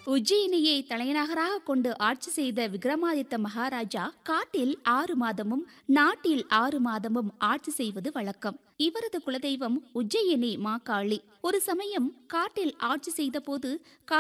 உஜ்ஜயினியை தலைநகராக கொண்டு ஆட்சி செய்த விக்ரமாதித்த மகாராஜா காட்டில் 6 மாதமும் நாட்டில் 6 மாதமும் ஆட்சி செய்வது வழக்கம். இவரது குலதெய்வம் உஜ்ஜயினி மாகாளி. ஒரு சமயம் காட்டில் ஆட்சி செய்த போது